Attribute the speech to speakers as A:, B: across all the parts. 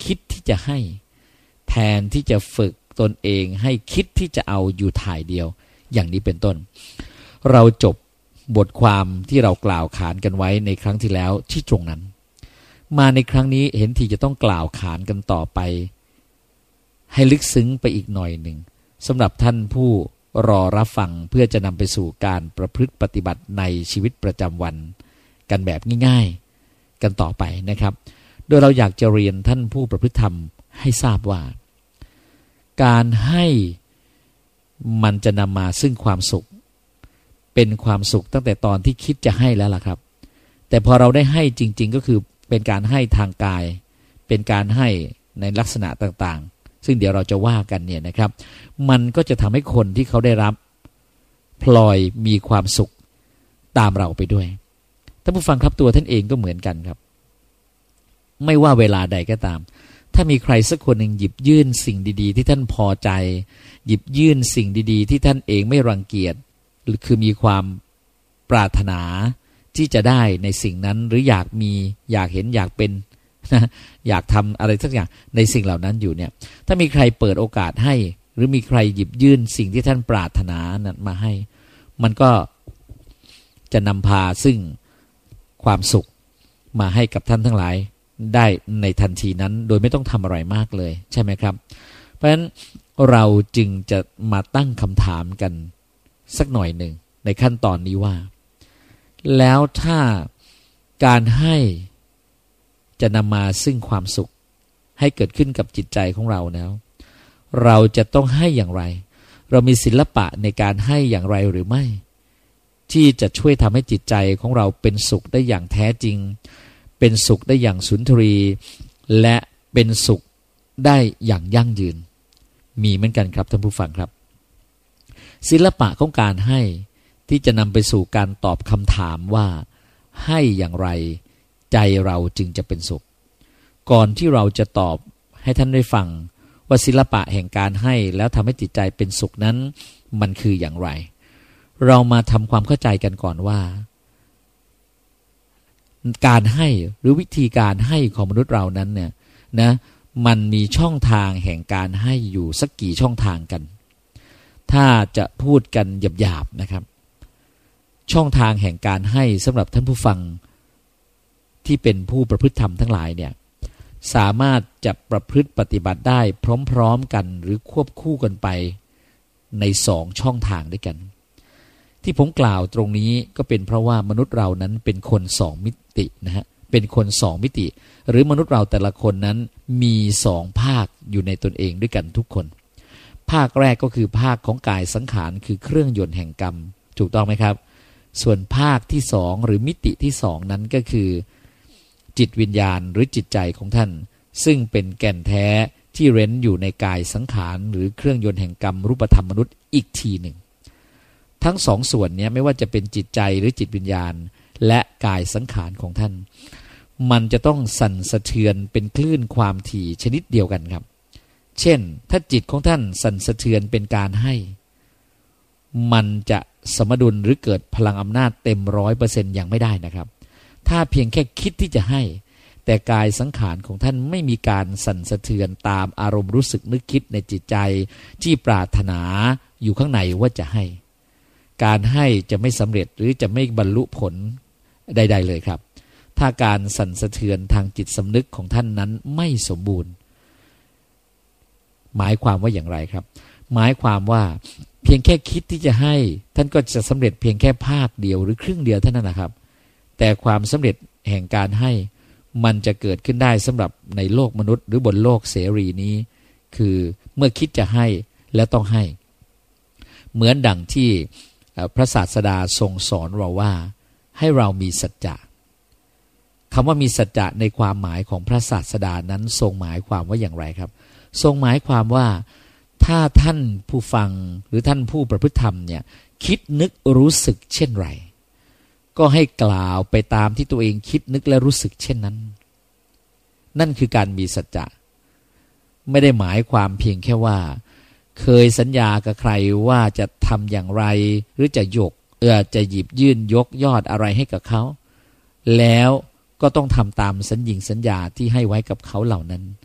A: คิดที่จะให้แทนที่จะฝึกตนเองให้คิดที่จะเอาอยู่ถ่ายเดียวอย่างนี้เป็นต้นเราจบบทความที่เรากล่าวขานกันไว้ในครั้งที่แล้วที่ตรงนั้นมาในครั้งนี้เห็นทีจะต้องกล่าวขานกันต่อไปให้ลึกซึ้งไปอีกหน่อยหนึ่งสำหรับท่านผู้รอรับฟังเพื่อจะนำไปสู่การประพฤติปฏิบัติในชีวิตประจำวันกันแบบง่ายๆกันต่อไปนะครับโดยเราอยากจะเรียนท่านผู้ประพฤติธรรมให้ทราบว่าการให้มันจะนำมาซึ่งความสุขเป็นความสุขตั้งแต่ตอนที่คิดจะให้แล้วล่ะครับแต่พอเราได้ให้จริงๆก็คือเป็นการให้ทางกายเป็นการให้ในลักษณะต่างๆซึ่งเดี๋ยวเราจะว่ากันเนี่ยนะครับมันก็จะทำให้คนที่เขาได้รับพลอยมีความสุขตามเราไปด้วยท่านผู้ฟังครับตัวท่านเองก็เหมือนกันครับไม่ว่าเวลาใดก็ตามถ้ามีใครสักคนหนึ่งหยิบยื่นสิ่งดีๆที่ท่านพอใจหยิบยื่นสิ่งดีๆที่ท่านเองไม่รังเกียจคือมีความปรารถนาที่จะได้ในสิ่งนั้นหรืออยากมีอยากเห็นอยากเป็นอยากทำอะไรสักอย่างในสิ่งเหล่านั้นอยู่เนี่ยถ้ามีใครเปิดโอกาสให้หรือมีใครหยิบยื่นสิ่งที่ท่านปรารถนานั้นมาให้มันก็จะนำพาซึ่งความสุขมาให้กับท่านทั้งหลายได้ในทันทีนั้นโดยไม่ต้องทำอะไรมากเลยใช่ไหมครับเพราะฉะนั้นเราจึงจะมาตั้งคำถามกันสักหน่อยหนึ่งในขั้นตอนนี้ว่าแล้วถ้าการให้จะนำมาซึ่งความสุขให้เกิดขึ้นกับจิตใจของเราแล้วเราจะต้องให้อย่างไรเรามีศิลปะในการให้อย่างไรหรือไม่ที่จะช่วยทำให้จิตใจของเราเป็นสุขได้อย่างแท้จริงเป็นสุขได้อย่างสุนทรีและเป็นสุขได้อย่างยั่งยืนมีเหมือนกันครับท่านผู้ฟังครับศิลปะของการให้ที่จะนำไปสู่การตอบคำถามว่าให้อย่างไรใจเราจึงจะเป็นสุขก่อนที่เราจะตอบให้ท่านได้ฟังว่าศิลปะแห่งการให้แล้วทำให้จิตใจเป็นสุขนั้นมันคืออย่างไรเรามาทำความเข้าใจกันก่อนว่าการให้หรือวิธีการให้ของมนุษย์เรานั้นเนี่ยนะมันมีช่องทางแห่งการให้อยู่สักกี่ช่องทางกันถ้าจะพูดกันหยาบๆนะครับช่องทางแห่งการให้สำหรับท่านผู้ฟังที่เป็นผู้ประพฤติธรรมทั้งหลายเนี่ยสามารถจะประพฤติปฏิบัติได้พร้อมๆกันหรือควบคู่กันไปใน2ช่องทางด้วยกันที่ผมกล่าวตรงนี้ก็เป็นเพราะว่ามนุษย์เรานั้นเป็นคน2มิตินะฮะเป็นคน2มิติหรือมนุษย์เราแต่ละคนนั้นมี2ภาคอยู่ในตนเองด้วยกันทุกคนภาคแรกก็คือภาคของกายสังขารคือเครื่องยนต์แห่งกรรมถูกต้องไหมครับส่วนภาคที่2หรือมิติที่2นั้นก็คือจิตวิญญาณหรือจิตใจของท่านซึ่งเป็นแก่นแท้ที่เร้นอยู่ในกายสังขารหรือเครื่องยนต์แห่งกรรมรูปธรรมมนุษย์อีกทีหนึ่งทั้งสองส่วนนี้ไม่ว่าจะเป็นจิตใจหรือจิตวิญญาณและกายสังขารของท่านมันจะต้องสั่นสะเทือนเป็นคลื่นความถี่ชนิดเดียวกันครับเช่นถ้าจิตของท่านสั่นสะเทือนเป็นการให้มันจะสมดุลหรือเกิดพลังอำนาจเต็ม 100% ยังไม่ได้นะครับถ้าเพียงแค่คิดที่จะให้แต่กายสังขารของท่านไม่มีการสั่นสะเทือนตามอารมณ์รู้สึกนึกคิดในจิตใจที่ปรารถนาอยู่ข้างในว่าจะให้การให้จะไม่สำเร็จหรือจะไม่บรรลุผลใดๆเลยครับถ้าการสั่นสะเทือนทางจิตสำนึกของท่านนั้นไม่สมบูรณ์หมายความว่าอย่างไรครับหมายความว่าเพียงแค่คิดที่จะให้ท่านก็จะสำเร็จเพียงแค่ภาคเดียวหรือครึ่งเดียวเท่านั้นนะครับแต่ความสำเร็จแห่งการให้มันจะเกิดขึ้นได้สำหรับในโลกมนุษย์หรือบนโลกเสรีนี้คือเมื่อคิดจะให้และต้องให้เหมือนดังที่พระศาสดาทรงสอนเราว่าให้เรามีสัจจะคำว่ามีสัจจะในความหมายของพระศาสดานั้นทรงหมายความว่าอย่างไรครับทรงหมายความว่าถ้าท่านผู้ฟังหรือท่านผู้ประพฤติธรรมเนี่ยคิดนึกรู้สึกเช่นไรก็ให้กล่าวไปตามที่ตัวเองคิดนึกและรู้สึกเช่นนั้นนั่นคือการมีสัจจะไม่ได้หมายความเพียงแค่ว่าเคยสัญญากับใครว่าจะทำอย่างไรหรือจะจะหยิบยื่นยกยอดอะไรให้กับเขาแล้วก็ต้องทำตามสัญญาที่ให้ไว้กับเขาเหล่านั้น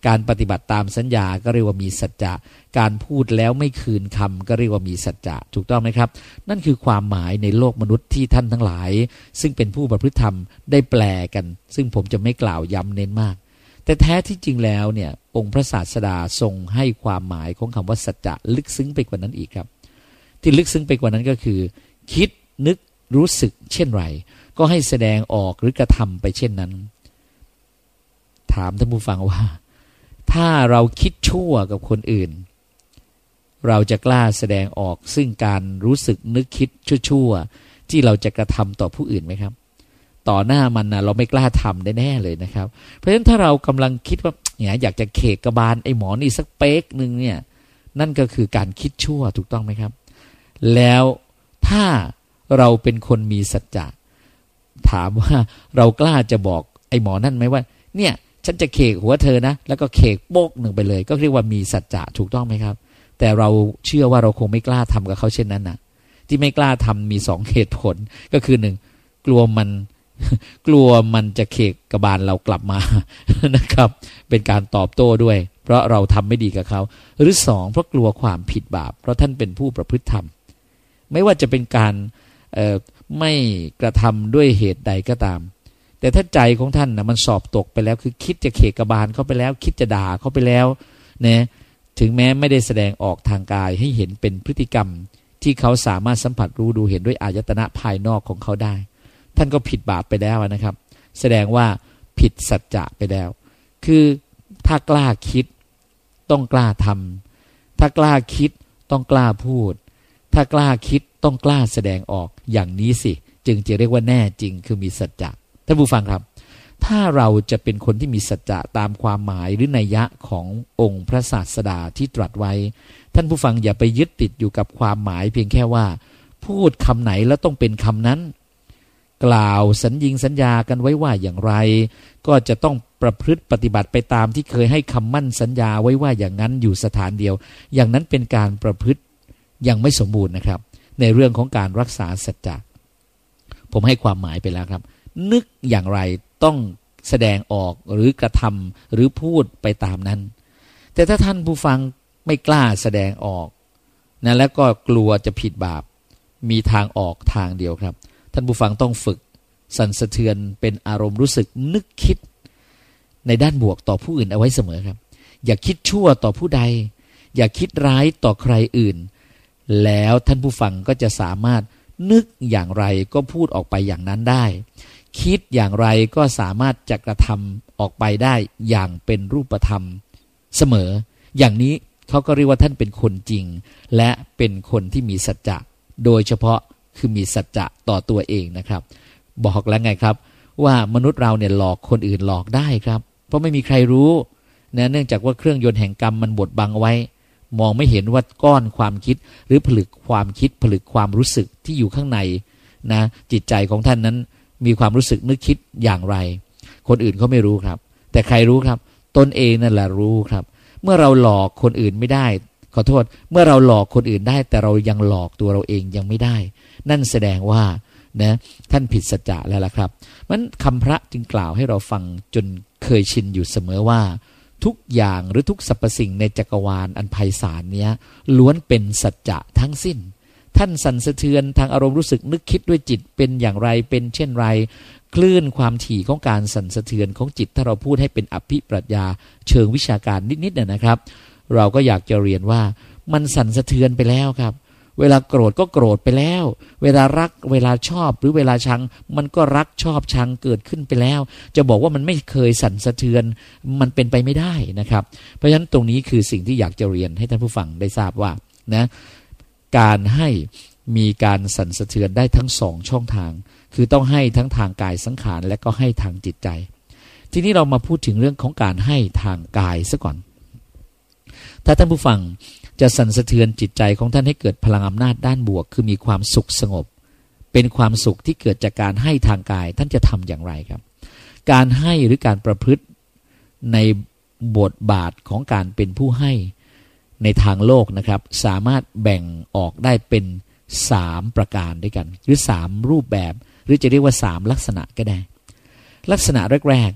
A: การปฏิบัติตามสัญญาก็เรียกว่ามีสัจจะการพูดแล้วไม่คืนคำก็เรียกว่ามีสัจจะถูกต้องไหมครับนั่นคือความหมายในโลกมนุษย์ที่ท่านทั้งหลายซึ่งเป็นผู้ประพฤติธรรมได้แปลกันซึ่งผมจะไม่กล่าวย้ำเน้นมากแต่แท้ที่จริงแล้วเนี่ยองค์พระศาสดาทรงให้ความหมายของคำว่าสัจจะลึกซึ้งไปกว่านั้นอีกครับที่ลึกซึ้งไปกว่านั้นก็คือคิดนึกรู้สึกเช่นไรก็ให้แสดงออกหรือกระทำไปเช่นนั้นถามท่านผู้ฟังว่าถ้าเราคิดชั่วกับคนอื่นเราจะกล้าแสดงออกซึ่งการรู้สึกนึกคิดชั่วๆที่เราจะกระทำต่อผู้อื่นไหมครับต่อหน้ามันนะเราไม่กล้าทำได้แน่เลยนะครับเพราะฉะนั้นถ้าเรากำลังคิดว่าเนี่ยอยากจะเขกกระบาลไอ้หมอนี่สักเป๊กนึงเนี่ยนั่นก็คือการคิดชั่วถูกต้องไหมครับแล้วถ้าเราเป็นคนมีสัจจะถามว่าเรากล้าจะบอกไอ้หมอนั่นไหมว่าเนี่ยฉันจะเขกหัวเธอนะแล้วก็เขกโป๊กหนึ่งไปเลยก็เรียกว่ามีสัจจะถูกต้องไหมครับแต่เราเชื่อว่าเราคงไม่กล้าทำกับเขาเช่นนั้นนะที่ไม่กล้าทำมี2เหตุผลก็คือ1กลัวมันจะเขกกระบาลเรากลับมานะครับเป็นการตอบโต้ด้วยเพราะเราทำไม่ดีกับเขาหรือ2เพราะกลัวความผิดบาปเพราะท่านเป็นผู้ประพฤติธรรมไม่ว่าจะเป็นการไม่กระทำด้วยเหตุใดก็ตามแต่ถ้าใจของท่านนะมันสอบตกไปแล้วคือคิดจะเขกกระบาลเขาไปแล้วคิดจะด่าเขาไปแล้วเนี่ยถึงแม้ไม่ได้แสดงออกทางกายให้เห็นเป็นพฤติกรรมที่เขาสามารถสัมผัสรู้ดูเห็นด้วยอายตนะภายนอกของเขาได้ท่านก็ผิดบาปไปแล้วนะครับแสดงว่าผิดสัจจะไปแล้วคือถ้ากล้าคิดต้องกล้าทำถ้ากล้าคิดต้องกล้าพูดถ้ากล้าคิดต้องกล้าแสดงออกอย่างนี้สิจึงจะเรียกว่าแน่จริงคือมีสัจจะท่านผู้ฟังครับถ้าเราจะเป็นคนที่มีสัจจะตามความหมายหรือนัยยะขององค์พระศาสดาที่ตรัสไว้ท่านผู้ฟังอย่าไปยึดติดอยู่กับความหมายเพียงแค่ว่าพูดคำไหนแล้วต้องเป็นคำนั้นกล่าวสัญญากันไว้ว่าอย่างไรก็จะต้องประพฤติปฏิบัติไปตามที่เคยให้คำมั่นสัญญาไว้ว่าอย่างนั้นอยู่สถานเดียวอย่างนั้นเป็นการประพฤติยังไม่สมบูรณ์นะครับในเรื่องของการรักษาสัจจะผมให้ความหมายไปแล้วครับนึกอย่างไรต้องแสดงออกหรือกระทำหรือพูดไปตามนั้นแต่ถ้าท่านผู้ฟังไม่กล้าแสดงออกนะแล้วก็กลัวจะผิดบาปมีทางออกทางเดียวครับท่านผู้ฟังต้องฝึกสั่นสะเทือนเป็นอารมณ์รู้สึกนึกคิดในด้านบวกต่อผู้อื่นเอาไว้เสมอครับอย่าคิดชั่วต่อผู้ใดอย่าคิดร้ายต่อใครอื่นแล้วท่านผู้ฟังก็จะสามารถนึกอย่างไรก็พูดออกไปอย่างนั้นได้คิดอย่างไรก็สามารถจะกระทำออกไปได้อย่างเป็นรูปธรรมเสมออย่างนี้เขาก็เรียกว่าท่านเป็นคนจริงและเป็นคนที่มีสัจจะโดยเฉพาะคือมีสัจจะต่อตัวเองนะครับบอกแล้วไงครับว่ามนุษย์เราเนี่ยหลอกคนอื่นหลอกได้ครับเพราะไม่มีใครรู้นะเนื่องจากว่าเครื่องยนต์แห่งกรรมมันบดบังไว้มองไม่เห็นว่าก้อนความคิดหรือผลึกความคิดผลึกความรู้สึกที่อยู่ข้างในนะจิตใจของท่านนั้นมีความรู้สึกนึกคิดอย่างไรคนอื่นเขาไม่รู้ครับแต่ใครรู้ครับตนเองนั่นแหละรู้ครับเมื่อเราหลอกคนอื่นไม่ได้ขอโทษเมื่อเราหลอกคนอื่นได้แต่เรายังหลอกตัวเราเองยังไม่ได้นั่นแสดงว่านะท่านผิดสัจจะแล้วล่ะครับมันคำพระจึงกล่าวให้เราฟังจนเคยชินอยู่เสมอว่าทุกอย่างหรือทุกสรรพสิ่งในจักรวาลอันไพศาลเนี้ยล้วนเป็นสัจจะทั้งสิ้นท่านสั่นสะเทือนทางอารมณ์รู้สึกนึกคิดด้วยจิตเป็นอย่างไรเป็นเช่นไรคลื่นความถี่ของการสั่นสะเทือนของจิตถ้าเราพูดให้เป็นอภิปรัชญาเชิงวิชาการนิดๆนะครับเราก็อยากจะเรียนว่ามันสั่นสะเทือนไปแล้วครับเวลาโกรธก็โกรธไปแล้วเวลารักเวลาชอบหรือเวลาชังมันก็รักชอบชังเกิดขึ้นไปแล้วจะบอกว่ามันไม่เคยสั่นสะเทือนมันเป็นไปไม่ได้นะครับเพราะฉะนั้นตรงนี้คือสิ่งที่อยากจะเรียนให้ท่านผู้ฟังได้ทราบว่านะการให้มีการสั่นสะเทือนได้ทั้ง2ช่องทางคือต้องให้ทั้งทางกายสังขารและก็ให้ทางจิตใจทีนี้เรามาพูดถึงเรื่องของการให้ทางกายซะก่อนถ้าท่านผู้ฟังจะสั่นสะเทือนจิตใจของท่านให้เกิดพลังอำนาจด้านบวกคือมีความสุขสงบเป็นความสุขที่เกิดจากการให้ทางกายท่านจะทำอย่างไรครับการให้หรือการประพฤติในบทบาทของการเป็นผู้ให้ในทางโลกนะครับสามารถแบ่งออกได้เป็น3ประการด้วยกันหรือ3รูปแบบหรือจะเรียกว่า3ลักษณะก็ได้ลักษณะแรกๆ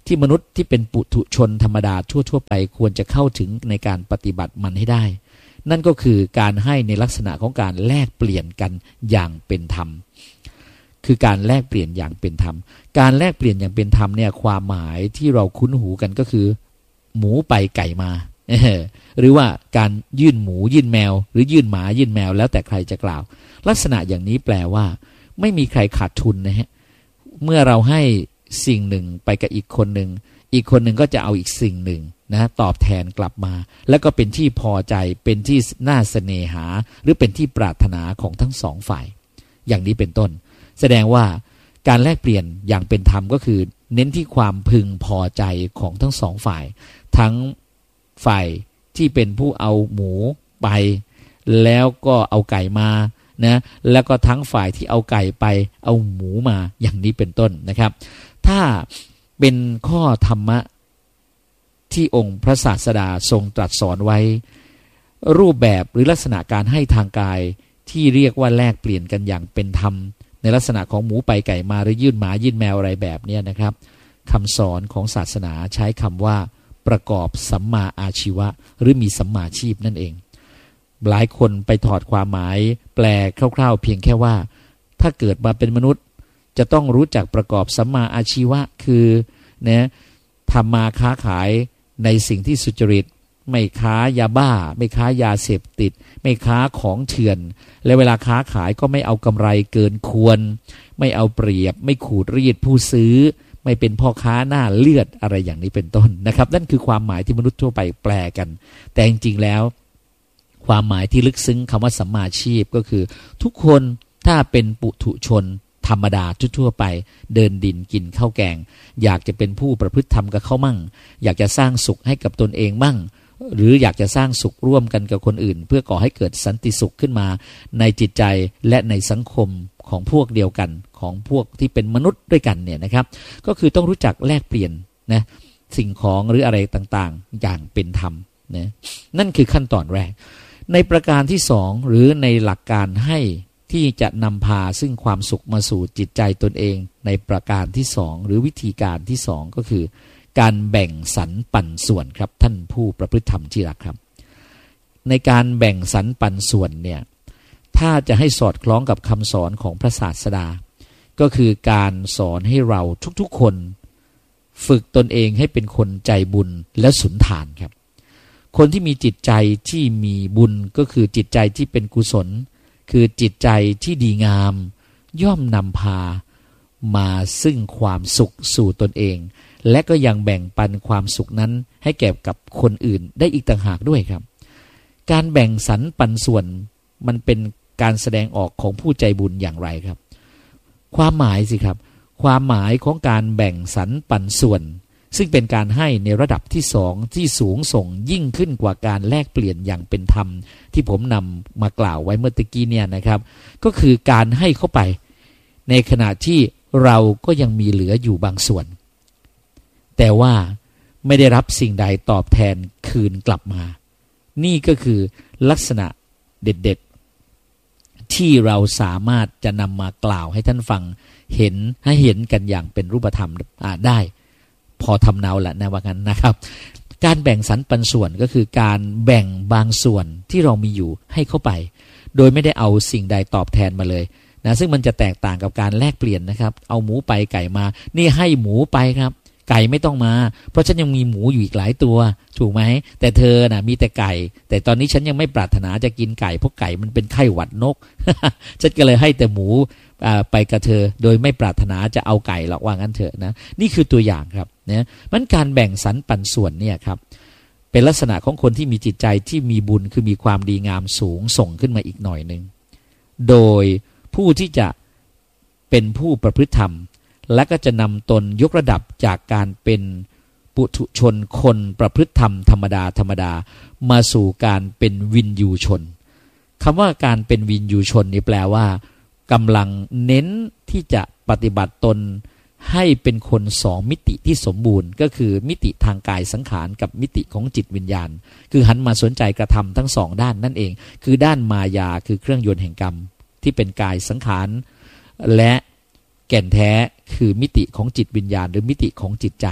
A: ที่มนุษย์ที่เป็นปุถุชนธรรมดาทั่วๆไปควรจะเข้าถึงในการปฏิบัติมันให้ได้นั่นก็คือการให้ในลักษณะของการแลกเปลี่ยนกันอย่างเป็นธรรมคือการแลกเปลี่ยนอย่างเป็นธรรมการแลกเปลี่ยนอย่างเป็นธรรมเนี่ยความหมายที่เราคุ้นหูกันก็คือหมูไปไก่มาหรือว่าการยื่นหมูยื่นแมวหรือยื่นหมายื่นแมวแล้วแต่ใครจะกล่าวลักษณะอย่างนี้แปลว่าไม่มีใครขาดทุนนะฮะเมื่อเราให้สิ่งหนึ่งไปกับอีกคนหนึ่งอีกคนหนึ่งก็จะเอาอีกสิ่งหนึ่งนะตอบแทนกลับมาแล้วก็เป็นที่พอใจเป็นที่น่าเสน่หาหรือเป็นที่ปรารถนาของทั้งสองฝ่ายอย่างนี้เป็นต้นแสดงว่าการแลกเปลี่ยนอย่างเป็นธรรมก็คือเน้นที่ความพึงพอใจของทั้งสองฝ่ายทั้งฝ่ายที่เป็นผู้เอาหมูไปแล้วก็เอาไก่มานะแล้วก็ทั้งฝ่ายที่เอาไก่ไปเอาหมูมาอย่างนี้เป็นต้นนะครับถ้าเป็นข้อธรรมะที่องค์พระศาสดาทรงตรัสสอนไว้รูปแบบหรือลักษณะการให้ทางกายที่เรียกว่าแลกเปลี่ยนกันอย่างเป็นธรรมในลักษณะของหมูไปไก่มาหรือยื่นหมายื่นแมวอะไรแบบนี้นะครับคำสอนของศาสนาใช้คำว่าประกอบสัมมาอาชีวะหรือมีสัมมาชีพนั่นเองหลายคนไปถอดความหมายแปลคร่าวๆเพียงแค่ว่าถ้าเกิดมาเป็นมนุษย์จะต้องรู้จักประกอบสัมมาอาชีวะคือนะทำมาค้าขายในสิ่งที่สุจริตไม่ค้ายาบ้าไม่ค้ายาเสพติดไม่ค้าของเถื่อนและเวลาค้าขายก็ไม่เอากำไรเกินควรไม่เอาเปรียบไม่ขูดรีดผู้ซื้อไม่เป็นพ่อค้าหน้าเลือดอะไรอย่างนี้เป็นต้นนะครับนั่นคือความหมายที่มนุษย์ทั่วไปแปลกันแต่จริงๆแล้วความหมายที่ลึกซึ้งคำว่าสัมมาชีพก็คือทุกคนถ้าเป็นปุถุชนธรรมดาทั่วๆไปเดินดินกินข้าวแกงอยากจะเป็นผู้ประพฤติธรรมกับเขามั่งอยากจะสร้างสุขให้กับตนเองมั่งหรืออยากจะสร้างสุขร่วมกันกับคนอื่นเพื่อก่อให้เกิดสันติสุขขึ้นมาในจิตใจและในสังคมของพวกเดียวกันของพวกที่เป็นมนุษย์ด้วยกันเนี่ยนะครับก็คือต้องรู้จักแลกเปลี่ยนนะสิ่งของหรืออะไรต่างๆอย่างเป็นธรรมนะนั่นคือขั้นตอนแรกในประการที่สองหรือในหลักการให้ที่จะนำพาซึ่งความสุขมาสู่จิตใจตนเองในประการที่สองหรือวิธีการที่สองก็คือการแบ่งสรรปันส่วนครับท่านผู้ประพฤติธรรมที่รักครับในการแบ่งสรรปันส่วนเนี่ยถ้าจะให้สอดคล้องกับคำสอนของพระศาสดาก็คือการสอนให้เราทุกๆคนฝึกตนเองให้เป็นคนใจบุญและสุนทานครับคนที่มีจิตใจที่มีบุญก็คือจิตใจที่เป็นกุศลคือจิตใจที่ดีงามย่อมนำพามาซึ่งความสุขสู่ตนเองและก็ยังแบ่งปันความสุขนั้นให้แก่กับคนอื่นได้อีกต่างหากด้วยครับการแบ่งสรรปันส่วนมันเป็นการแสดงออกของผู้ใจบุญอย่างไรครับความหมายสิครับความหมายของการแบ่งสรรปันส่วนซึ่งเป็นการให้ในระดับที่สองที่สูงส่งยิ่งขึ้นกว่าการแลกเปลี่ยนอย่างเป็นธรรมที่ผมนำมากล่าวไว้เมื่อตะกี้เนี่ยนะครับก็คือการให้เข้าไปในขณะที่เราก็ยังมีเหลืออยู่บางส่วนแต่ว่าไม่ได้รับสิ่งใดตอบแทนคืนกลับมานี่ก็คือลักษณะเด็ดๆที่เราสามารถจะนำมากล่าวให้ท่านฟังเห็นให้เห็นกันอย่างเป็นรูปธรรมได้พอทำเนาแหละนะว่างั้นนะครับการแบ่งสรรปันส่วนก็คือการแบ่งบางส่วนที่เรามีอยู่ให้เข้าไปโดยไม่ได้เอาสิ่งใดตอบแทนมาเลยนะซึ่งมันจะแตกต่างกับการแลกเปลี่ยนนะครับเอาหมูไปไก่มานี่ให้หมูไปครับไก่ไม่ต้องมาเพราะฉันยังมีหมูอยู่อีกหลายตัวถูกไหมแต่เธอน่ะมีแต่ไก่แต่ตอนนี้ฉันยังไม่ปรารถนาจะกินไก่เพราะไก่มันเป็นไข้หวัดนก ฉันก็เลยให้แต่หมูไปกับเธอโดยไม่ปรารถนาจะเอาไก่หรอกว่างั้นเถอะนะนี่คือตัวอย่างครับนะมันการแบ่งสรรปันส่วนเนี่ยครับเป็นลักษณะของคนที่มีจิตใจที่มีบุญคือมีความดีงามสูงส่งขึ้นมาอีกหน่อยนึงโดยผู้ที่จะเป็นผู้ประพฤติธรรมและก็จะนำตนยกระดับจากการเป็นปุถุชนคนประพฤติธรรมธรรมดามาสู่การเป็นวินยูชนคำว่าการเป็นวินยูชนนี่แปลว่ากำลังเน้นที่จะปฏิบัติตนให้เป็นคนสองมิติที่สมบูรณ์ก็คือมิติทางกายสังขารกับมิติของจิตวิญญาณคือหันมาสนใจกระทำทั้งสองด้านนั่นเองคือด้านมายาคือเครื่องยนต์แห่งกรรมที่เป็นกายสังขารและแก่นแท้คือมิติของจิตวิญญาณหรือมิติของจิตใจ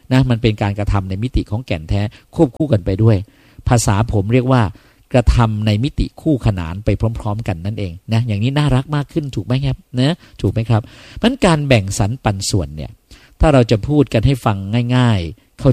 A: นะมันเป็นการกระทำในมิติของแก่นแท้ควบคู่กันไปด้วยภาษาผมเรียกว่ากระทำในมิติคู่ขนานไปพร้อมๆกันนั่นเองนะอย่างนี้น่ารักมากขึ้นถูกไหมครับนะถูกไหมครับมันการแบ่งสรรปันส่วนเนี่ยถ้าเราจะพูดกันให้ฟังง่ายๆ